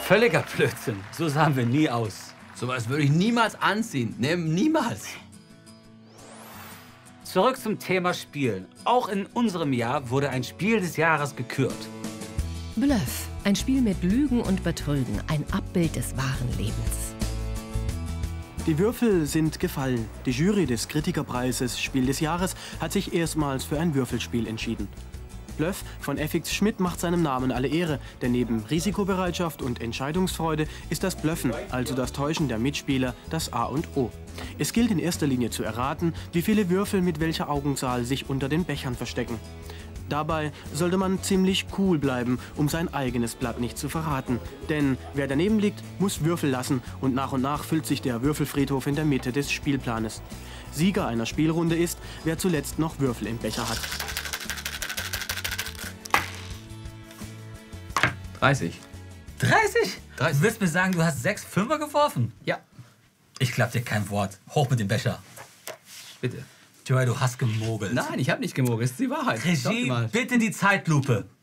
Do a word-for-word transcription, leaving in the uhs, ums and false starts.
Völliger Blödsinn. So sahen wir nie aus. Sowas würde ich niemals anziehen. Ne, niemals. Zurück zum Thema Spielen. Auch in unserem Jahr wurde ein Spiel des Jahres gekürt. Bluff. Ein Spiel mit Lügen und Betrügen. Ein Abbild des wahren Lebens. Die Würfel sind gefallen. Die Jury des Kritikerpreises Spiel des Jahres hat sich erstmals für ein Würfelspiel entschieden. Bluff von F X Schmidt macht seinem Namen alle Ehre, denn neben Risikobereitschaft und Entscheidungsfreude ist das Bluffen, also das Täuschen der Mitspieler, das A und O. Es gilt in erster Linie zu erraten, wie viele Würfel mit welcher Augenzahl sich unter den Bechern verstecken. Dabei sollte man ziemlich cool bleiben, um sein eigenes Blatt nicht zu verraten. Denn wer daneben liegt, muss Würfel lassen und nach und nach füllt sich der Würfelfriedhof in der Mitte des Spielplanes. Sieger einer Spielrunde ist, wer zuletzt noch Würfel im Becher hat. dreißig. dreißig? dreißig. Du willst mir sagen, du hast sechs Fünfer geworfen? Ja. Ich glaub dir kein Wort. Hoch mit dem Becher. Bitte. Joey, du hast gemogelt. Nein, ich habe nicht gemogelt. Das ist die Wahrheit. Regie, bitte die Zeitlupe.